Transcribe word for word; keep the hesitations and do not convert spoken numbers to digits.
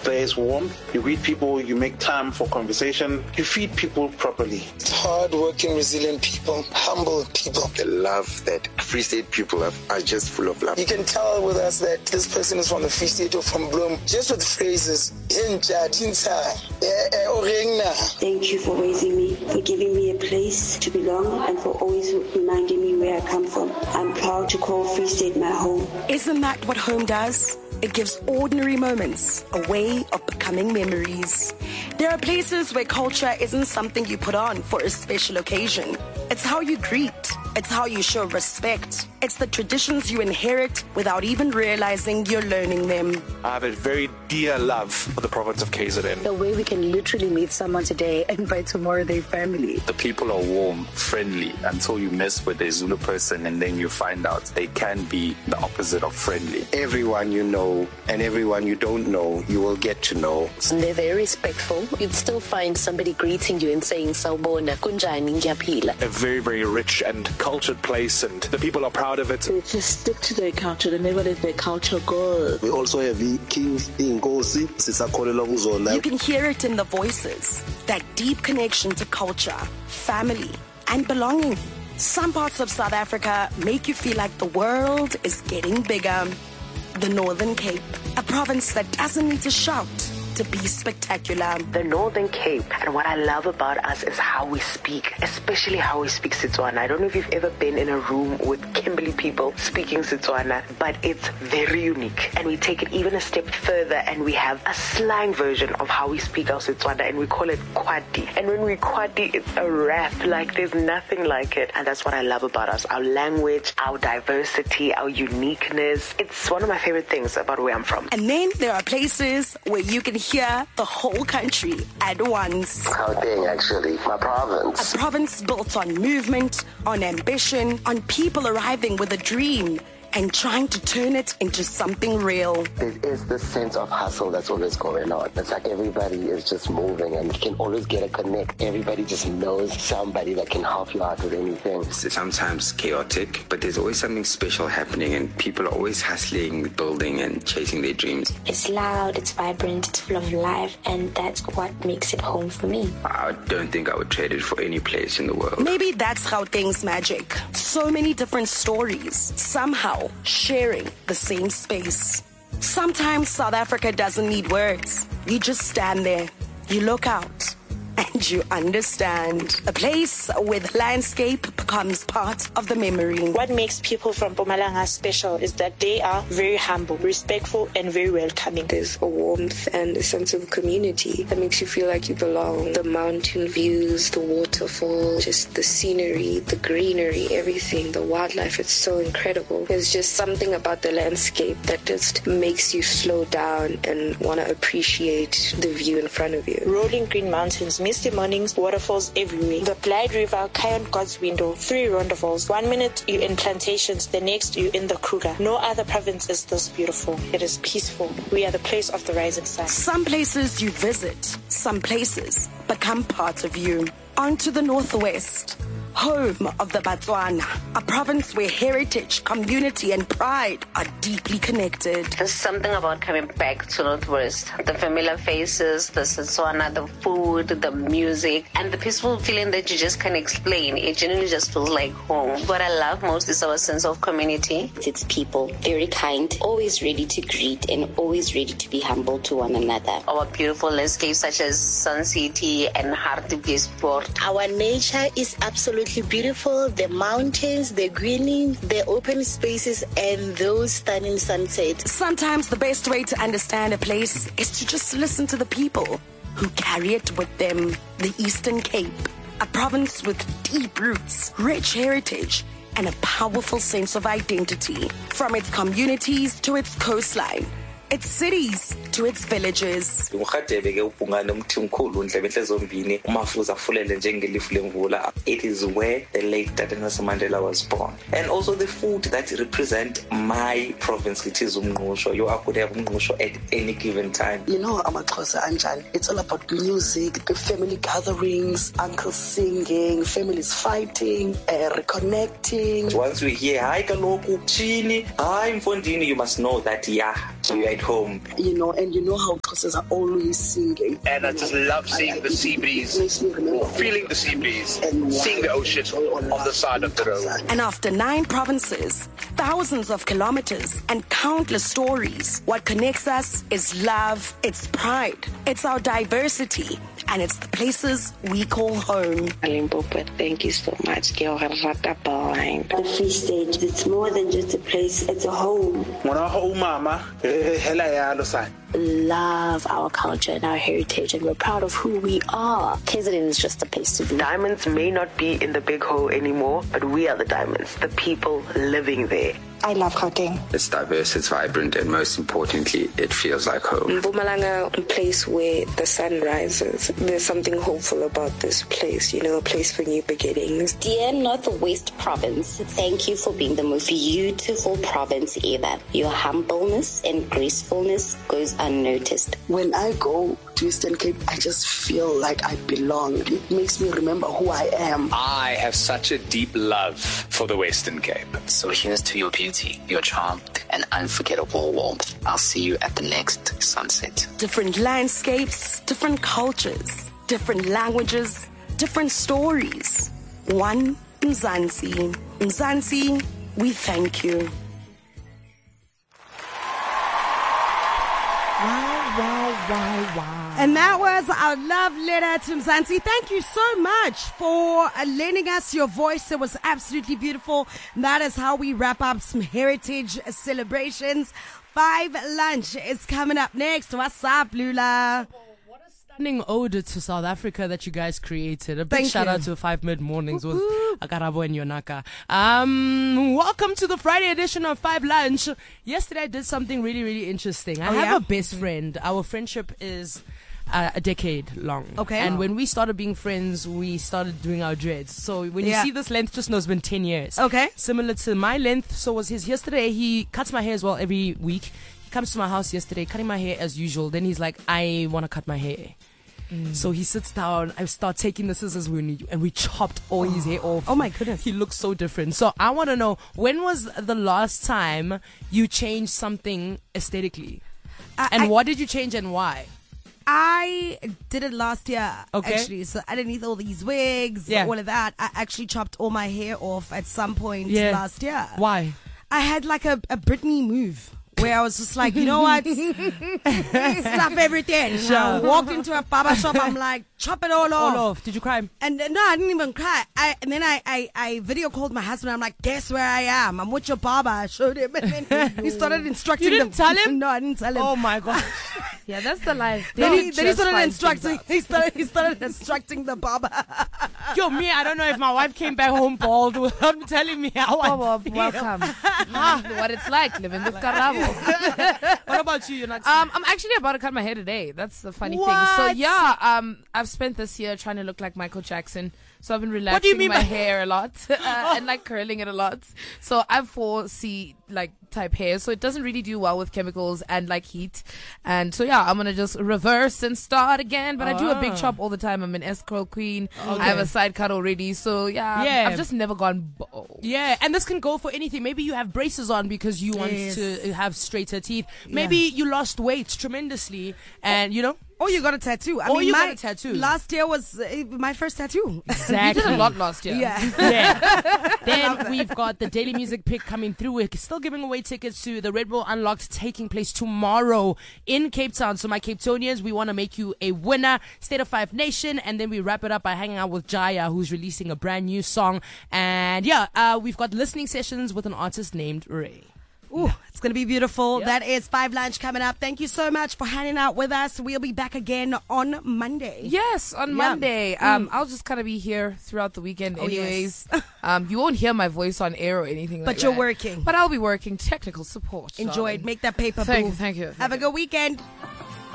There is warmth. You greet people, you make time for conversation, you feed people properly. Hard-working, resilient people, humble people. The love that Free State people have are just full of love. You can tell with us that this person is from the Free State or from Bloem, just with phrases. Thank you for raising me, for giving me a place to belong, and for always reminding me where I come from. I'm proud to call Free State my home. Isn't that what home does? It gives ordinary moments a way of becoming memories. There are places where culture isn't something you put on for a special occasion. It's how you greet. It's how you show respect. It's the traditions you inherit without even realizing you're learning them. I have a very dear love for the province of K Z N. The way we can literally meet someone today and by tomorrow they're family. The people are warm, friendly, until you mess with a Zulu person and then you find out they can be the opposite of friendly. Everyone you know and everyone you don't know, you will get to know. And they're very respectful. You'd still find somebody greeting you and saying, Sawubona, kunjani, ngiyaphila. A very, very rich and cultured place, and the people are proud of it. They just stick to their culture. They never let their culture go. We also have the kings in Gosi. You can hear it in the voices. That deep connection to culture, family, and belonging. Some parts of South Africa make you feel like the world is getting bigger. The Northern Cape, a province that doesn't need to shout to be spectacular. The Northern Cape, and what I love about us is how we speak, especially how we speak Setswana. I don't know if you've ever been in a room with Kimberley people speaking Setswana, but it's very unique. And we take it even a step further, and we have a slang version of how we speak our Setswana, and we call it Kwati. And when we Kwati, it's a rap, like there's nothing like it. And that's what I love about us, our language, our diversity, our uniqueness. It's one of my favorite things about where I'm from. And then there are places where you can hear the whole country at once. Gauteng, actually, my province. A province built on movement, on ambition, on people arriving with a dream and trying to turn it into something real. There is this sense of hustle that's always going on. It's like everybody is just moving and you can always get a connect. Everybody just knows somebody that can help you out with anything. It's sometimes chaotic, but there's always something special happening and people are always hustling, building and chasing their dreams. It's loud, it's vibrant, it's full of life, and that's what makes it home for me. I don't think I would trade it for any place in the world. Maybe that's Gauteng's magic. So many different stories, somehow sharing the same space. Sometimes South Africa doesn't need words. You just stand there, you look out, and you understand. A place where the landscape becomes part of the memory. What makes people from Mpumalanga special is that they are very humble, respectful, and very welcoming. There's a warmth and a sense of community that makes you feel like you belong. The mountain views, the waterfall, just the scenery, the greenery, everything, the wildlife, it's so incredible. There's just something about the landscape that just makes you slow down and want to appreciate the view in front of you. Rolling green mountains, misty mornings, waterfalls everywhere. The Blyde River, Kion God's Window, three rondavels. One minute you're in plantations, the next you're in the Kruger. No other province is this beautiful. It is peaceful. We are the place of the rising sun. Some places you visit, some places become part of you. On to the northwest, home of the Batswana, a province where heritage, community, and pride are deeply connected. There's something about coming back to Northwest. The familiar faces, the Setswana, the food, the music, and the peaceful feeling that you just can't explain. It genuinely just feels like home. What I love most is our sense of community. It's people, very kind, always ready to greet, and always ready to be humble to one another. Our beautiful landscapes such as Sun City and Hartbeespoort. Our nature is absolutely beautiful. The mountains, the greening, the open spaces, and those stunning sunsets. Sometimes the best way to understand a place is to just listen to the people who carry it with them. The Eastern Cape, a province with deep roots, rich heritage, and a powerful sense of identity. From its communities to its coastline, its cities to its villages. It is where the late Tata Nelson Mandela was born. And also the food that represent my province, it is umngqusho. You could have umngqusho at any given time. You know, amaXhosa Anjan, it's all about music, family gatherings, uncles singing, families fighting, uh, reconnecting. Once we hear, hi kaloku, chini, hi mfondini, you must know that, yeah, so you're at home. You know, and you know how Xhosas are always singing. And I just love seeing I, I, the sea breeze, feeling the sea breeze, and seeing the ocean on the side of the road. And after nine provinces, thousands of kilometers, and countless stories, what connects us is love, it's pride, it's our diversity, and it's the places we call home. Limpopo, thank you so much. The Free State, it's more than just a place, it's a home. Love our culture and our heritage, and we're proud of who we are. K Z N is just a place to be. Diamonds may not be in the big hole anymore, but we are the diamonds, the people living there. I love Gauteng. It's diverse, it's vibrant, and most importantly, it feels like home. Mpumalanga, a place where the sun rises. There's something hopeful about this place, you know, a place for new beginnings. Dear Northwest Province, thank you for being the most beautiful province ever. Your humbleness and gracefulness goes unnoticed. When I go to Eastern Cape, I just feel like I belong. It makes me remember who I am. I have such a deep love for the Western Cape. So here's to your beauty, your charm, and unforgettable warmth. I'll see you at the next sunset. Different landscapes, different cultures, different languages, different stories. One Mzansi. Mzansi, we thank you. Wow, wow, wow, wow. And that was our love letter to Mzansi. Thank you so much for lending us your voice. It was absolutely beautiful. That is how we wrap up some heritage celebrations. Five Lunch is coming up next. What's up, Lula? Stunning ode to South Africa that you guys created. A big Thank shout you. out to Five Mid Mornings with Akarabo and Yonaka. Um, welcome to the Friday edition of Five Lunch. Yesterday I did something really, really interesting. I Oh, have yeah? a best friend. Our friendship is uh, a decade long. Okay. And Wow. when we started being friends, we started doing our dreads. So when you Yeah. see this length, just know it's been ten years. Okay. Similar to my length. So was his yesterday. He cuts my hair as well every week. Comes to my house yesterday, cutting my hair as usual. Then he's like, I want to cut my hair. Mm. So he sits down, I start taking the scissors we need, and we chopped all his hair off. Oh my goodness. He looks so different. So I want to know, when was the last time you changed something aesthetically? I, and I, what did you change and why? I did it last year, Okay. actually. So underneath all these wigs, Yeah. all of that, I actually chopped all my hair off at some point Yeah. last year. Why? I had like a, a Britney move where I was just like, you know what? Stuff everything. Sure. I walked into a barber shop. I'm like, chop it all off. All off. Did you cry? And uh, no, I didn't even cry. I, and then I, I, I video called my husband. I'm like, guess where I am? I'm with your barber. I showed him. And then he started instructing You didn't them. tell him? No, I didn't tell him. Oh my God. Yeah, that's the life. Then he, Don't then he just started find things instructing. out. He started. He started instructing the barber. Yo, me, I don't know if my wife came back home bald without telling me how I Oh, well, feel. welcome. Mm, what it's like living with Karabo. What about you? You're not. Um, I'm actually about to cut my hair today. That's the funny thing. What? So yeah, um, I've spent this year trying to look like Michael Jackson. So I've been relaxing What do you mean my by- hair a lot uh, and like curling it a lot. So I have four C like type hair, so it doesn't really do well with chemicals and like heat. And so yeah, I'm gonna just reverse and start again. But I do a big Ah. chop all the time. I'm an S-curl queen. Okay. I have a side cut already. So yeah, Yeah. I've just never gone bald. Yeah, and this can go for anything. Maybe you have braces on because you want Yes. to have straighter teeth. Maybe you lost weight tremendously, and you know. Or you got a tattoo. I Or mean, you my, got a tattoo. Last year was uh, my first tattoo. Exactly. You did a lot last year. Yeah. Yeah. Then we've got the Daily Music Pick coming through. We're still giving away tickets to the Red Bull Unlocked taking place tomorrow in Cape Town. So my Cape Townians, we want to make you a winner. State of Five Nation. And then we wrap it up by hanging out with Jaya, who's releasing a brand new song. And yeah, uh, we've got listening sessions with an artist named Ray. Ooh, it's going to be beautiful. Yep. That is Five Lunch coming up. Thank you so much for hanging out with us. We'll be back again on Monday. Yes, on Yeah. Monday. Um, Mm. I'll just kind of be here throughout the weekend Oh, anyways. yes. um, you won't hear my voice on air or anything like But you're that. working. But I'll be working technical support. Enjoy darling. it. Make that paper, Thank boo. you, thank you. Have a good weekend.